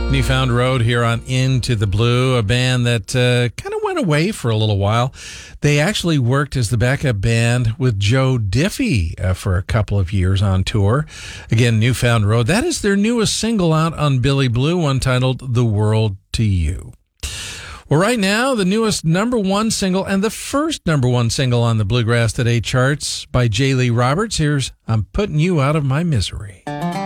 Newfound Road here on Into the Blue, a band that kind of went away for a little while. They actually worked as the backup band with Joe Diffie for a couple of years on tour. Again, Newfound Road. That is their newest single out on Billy Blue, one titled The World to You. Well, right now, the newest number one single and the first number one single on the Bluegrass Today charts by J. Lee Roberts. Here's I'm Putting You Out of My Misery.